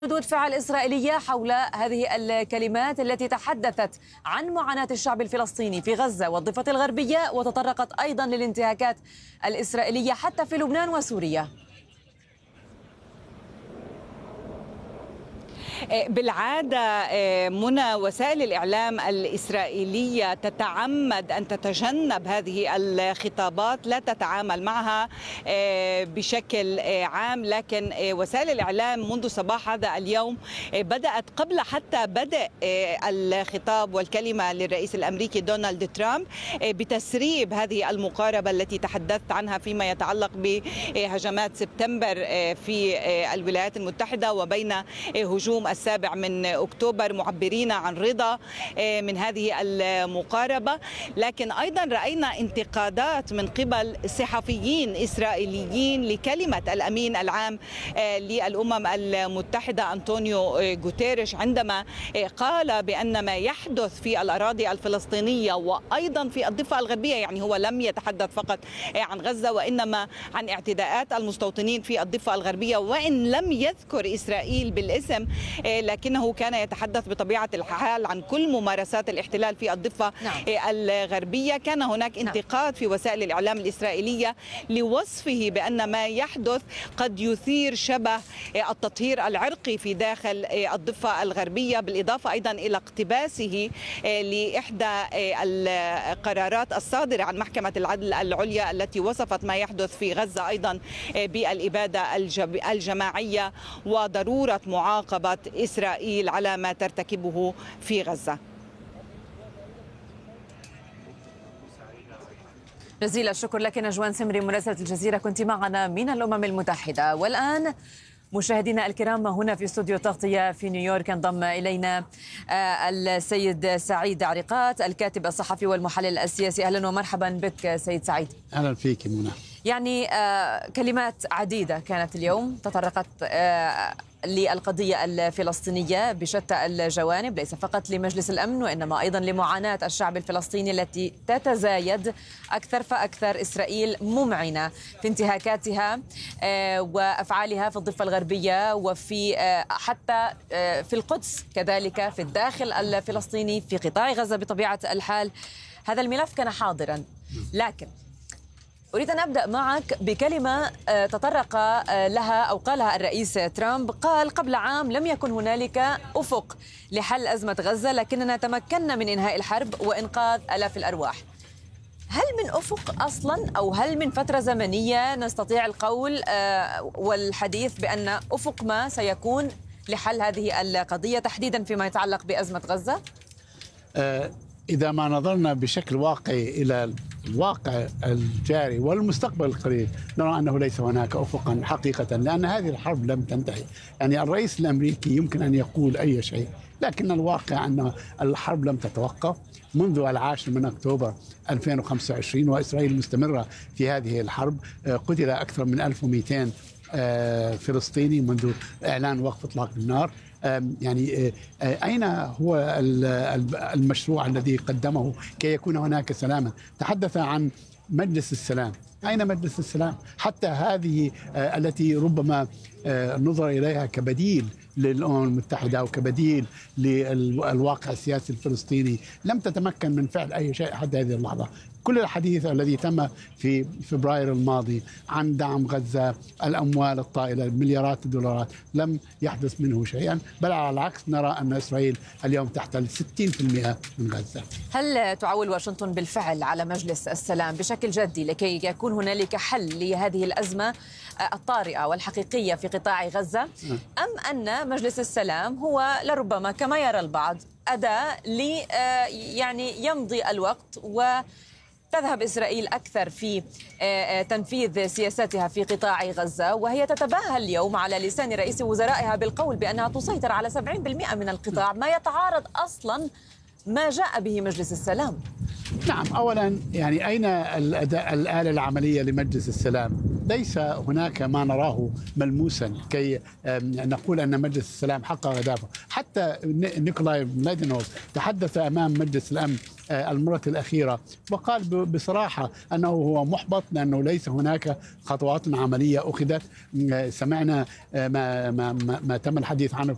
ردود فعل إسرائيلية حول هذه الكلمات التي تحدثت عن معاناة الشعب الفلسطيني في غزة والضفة الغربية، وتطرقت أيضا للانتهاكات الإسرائيلية حتى في لبنان وسوريا. بالعادة منى وسائل الإعلام الإسرائيلية تتعمد أن تتجنب هذه الخطابات، لا تتعامل معها بشكل عام، لكن وسائل الإعلام منذ صباح هذا اليوم بدأت قبل حتى بدء الخطاب والكلمة للرئيس الأمريكي دونالد ترامب بتسريب هذه المقاربة التي تحدثت عنها فيما يتعلق بهجمات سبتمبر في الولايات المتحدة وبين هجوم 7 أكتوبر، معبرين عن رضا من هذه المقاربة. لكن أيضا رأينا انتقادات من قبل صحفيين إسرائيليين لكلمة الأمين العام للأمم المتحدة أنطونيو غوتيريش، عندما قال بأن ما يحدث في الأراضي الفلسطينية وأيضا في الضفة الغربية، يعني هو لم يتحدث فقط عن غزة وإنما عن اعتداءات المستوطنين في الضفة الغربية، وإن لم يذكر إسرائيل بالاسم لكنه كان يتحدث بطبيعة الحال عن كل ممارسات الاحتلال في الضفة الغربية. كان هناك انتقاد في وسائل الإعلام الإسرائيلية لوصفه بأن ما يحدث قد يثير شبه التطهير العرقي في داخل الضفة الغربية، بالإضافة أيضا إلى اقتباسه لإحدى القرارات الصادرة عن محكمة العدل العليا التي وصفت ما يحدث في غزة أيضا بالإبادة الجماعية وضرورة معاقبة إسرائيل على ما ترتكبه في غزة. جزيل الشكر لك نجوان سمري مراسلة الجزيرة، كنت معنا من الأمم المتحدة. والآن مشاهدينا الكرام، هنا في استوديو تغطية في نيويورك انضم إلينا السيد سعيد عريقات، الكاتب الصحفي والمحلل السياسي. أهلا ومرحبا بك سيد سعيد. أهلا فيك منى. يعني كلمات عديدة كانت اليوم تطرقت للقضية الفلسطينية بشتى الجوانب، ليس فقط لمجلس الأمن وإنما أيضا لمعاناة الشعب الفلسطيني التي تتزايد أكثر فأكثر. إسرائيل ممعنة في انتهاكاتها وأفعالها في الضفة الغربية وفي حتى في القدس، كذلك في الداخل الفلسطيني في قطاع غزة. بطبيعة الحال هذا الملف كان حاضرا، لكن أريد أن أبدأ معك بكلمة تطرق لها أو قالها الرئيس ترامب. قال: قبل عام لم يكن هنالك أفق لحل أزمة غزة، لكننا تمكنا من إنهاء الحرب وإنقاذ آلاف الأرواح. هل من أفق أصلا، أو هل من فترة زمنية نستطيع القول والحديث بأن أفق ما سيكون لحل هذه القضية تحديدا فيما يتعلق بأزمة غزة؟ إذا ما نظرنا بشكل واقعي إلى الواقع الجاري والمستقبل القريب، نرى أنه ليس هناك أفقا حقيقة، لأن هذه الحرب لم تنتهي. يعني الرئيس الأمريكي يمكن أن يقول أي شيء، لكن الواقع أن الحرب لم تتوقف منذ 10 أكتوبر 2025، وإسرائيل مستمرة في هذه الحرب. قتل أكثر من 1200 فلسطيني منذ إعلان وقف إطلاق النار. يعني أين هو المشروع الذي قدمه كي يكون هناك سلاما؟ تحدث عن مجلس السلام. أين مجلس السلام؟ حتى هذه التي ربما نظر إليها كبديل للأمم المتحدة أو كبديل للواقع السياسي الفلسطيني لم تتمكن من فعل أي شيء حتى هذه اللحظة. كل الحديث الذي تم في فبراير الماضي عن دعم غزة، الأموال الطائلة، مليارات الدولارات، لم يحدث منه شيئا، بل على العكس نرى أن إسرائيل اليوم تحتل 60% من غزة. هل تعول واشنطن بالفعل على مجلس السلام بشكل جدي لكي يكون هنالك حل لهذه الأزمة الطارئة والحقيقية في قطاع غزة، أم أن مجلس السلام هو لربما كما يرى البعض أداة يعني يمضي الوقت وتذهب إسرائيل أكثر في تنفيذ سياساتها في قطاع غزة، وهي تتباهى اليوم على لسان رئيس وزرائها بالقول بأنها تسيطر على 70% من القطاع، ما يتعارض أصلا ما جاء به مجلس السلام؟ نعم، أولا يعني أين الآلة العملية لمجلس السلام؟ ليس هناك ما نراه ملموسا كي نقول أن مجلس السلام حقق أهدافه. حتى نيكولاي ميدينوف تحدث أمام مجلس الأمن المرة الأخيرة وقال بصراحة أنه هو محبط لأنه ليس هناك خطوات عملية أخذت. سمعنا ما تم الحديث عنه